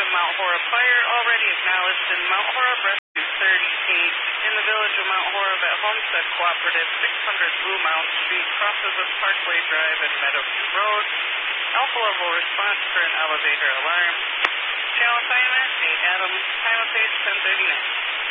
of Mount Horeb. Fire already acknowledged in Mount Horeb Rescue 38 in the village of Mount Horeb at Homestead Cooperative, 600 Blue Mountain Street, crosses of Parkway Drive and Meadowview Road. Alpha level response for an elevator alarm. Channel assignment, 8 Adams, time of page 1039.